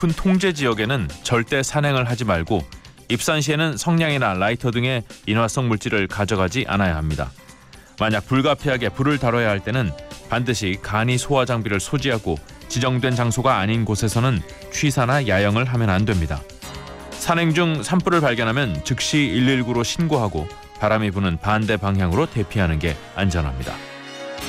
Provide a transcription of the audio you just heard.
높은 통제 지역에는 절대 산행을 하지 말고 입산 시에는 성냥이나 라이터 등의 인화성 물질을 가져가지 않아야 합니다. 만약 불가피하게 불을 다뤄야 할 때는 반드시 간이 소화 장비를 소지하고 지정된 장소가 아닌 곳에서는 취사나 야영을 하면 안 됩니다. 산행 중 산불을 발견하면 즉시 119로 신고하고 바람이 부는 반대 방향으로 대피하는 게 안전합니다.